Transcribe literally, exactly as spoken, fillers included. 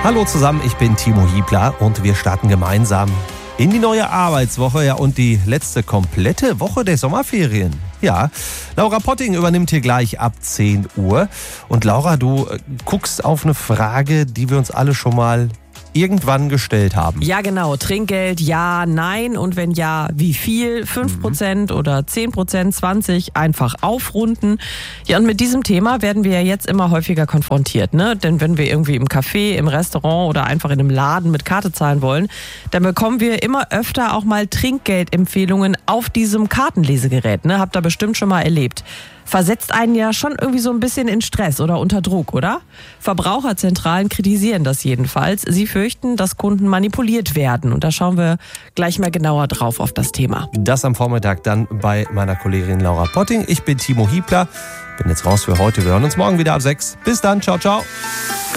Hallo zusammen, ich bin Timo Hiebler und wir starten gemeinsam in die neue Arbeitswoche, ja, und die letzte komplette Woche der Sommerferien. Ja, Laura Potting übernimmt hier gleich ab zehn Uhr. Und Laura, du äh, guckst auf eine Frage, die wir uns alle schon mal irgendwann gestellt haben. Ja, genau. Trinkgeld, ja, nein. Und wenn ja, wie viel? fünf Prozent mhm. oder zehn Prozent, zwanzig? Einfach aufrunden. Ja, und mit diesem Thema werden wir ja jetzt immer häufiger konfrontiert, ne? Denn wenn wir irgendwie im Café, im Restaurant oder einfach in einem Laden mit Karte zahlen wollen, dann bekommen wir immer öfter auch mal Trinkgeldempfehlungen auf diesem Kartenlesegerät, ne? Habt ihr bestimmt schon mal erlebt. Versetzt einen ja schon irgendwie so ein bisschen in Stress oder unter Druck, oder? Verbraucherzentralen kritisieren das jedenfalls. Sie fürchten, dass Kunden manipuliert werden. Und da schauen wir gleich mal genauer drauf auf das Thema. Das am Vormittag dann bei meiner Kollegin Laura Potting. Ich bin Timo Hiebler. Bin jetzt raus für heute. Wir hören uns morgen wieder ab sechs. Bis dann. Ciao, ciao.